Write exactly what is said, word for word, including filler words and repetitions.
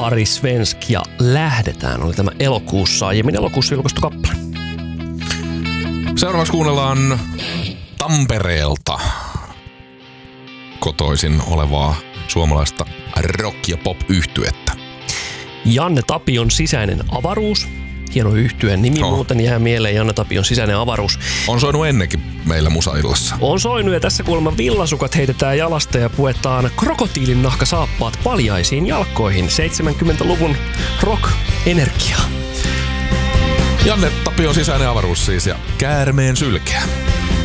Ari Svensk ja Lähdetään oli tämä elokuussa, aiemmin elokuussa julkaistu kappale. Seuraavaksi kuunnellaan Tampereelta kotoisin olevaa suomalaista rock- ja pop-yhtyettä. Janne Tapion Sisäinen avaruus. Hieno yhtyeen nimi oh. muuten jää mieleen, Janne Tapion Sisäinen avaruus. On soinut ennenkin meillä musaillassa. On soinut ja tässä kuulemma villasukat heitetään jalasta ja puetaan krokotiilin nahkasaappaat paljaisiin jalkoihin. seitsemänkymmentäluvun rock-energiaa. Janne Tapion Sisäinen avaruus siis ja Käärmeen sylkeä.